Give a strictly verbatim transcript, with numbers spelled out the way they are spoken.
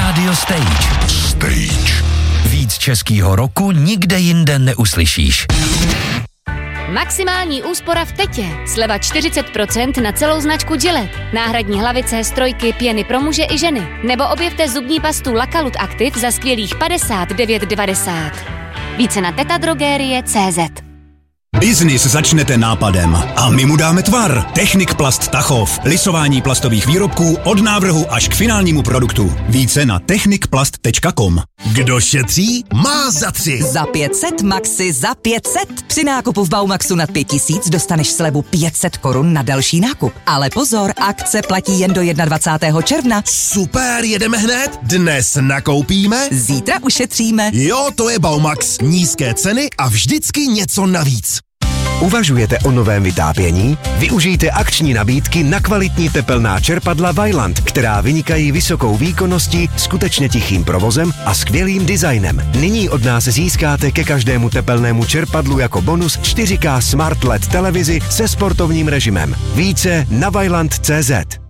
Radio Stage. Stage. Víc českýho roku nikde jinde neuslyšíš. Maximální úspora v Tetě. Sleva čtyřicet procent na celou značku Gillette. Náhradní hlavice, strojky, pěny pro muže i ženy. Nebo objevte zubní pastu Lakalut Active za skvělých padesát devět devadesát. Více na tetadrogerie tečka cé zet. Biznis začnete nápadem a my mu dáme tvar. Technik Plast Tachov. Lisování plastových výrobků od návrhu až k finálnímu produktu. Více na technik plast tečka com. Kdo šetří, má za tři. Za pět set Maxi za pět set. Při nákupu v Baumaxu nad pět tisíc dostaneš slevu pět set korun na další nákup. Ale pozor, akce platí jen do dvacátého prvního června. Super, jedeme hned? Dnes nakoupíme? Zítra ušetříme. Jo, to je Baumax. Nízké ceny a vždycky něco navíc. Uvažujete o novém vytápění? Využijte akční nabídky na kvalitní tepelná čerpadla Vaillant, která vynikají vysokou výkonností, skutečně tichým provozem a skvělým designem. Nyní od nás získáte ke každému tepelnému čerpadlu jako bonus čtyři ká Smart el é dé televizi se sportovním režimem. Více na vaillant tečka cé zet.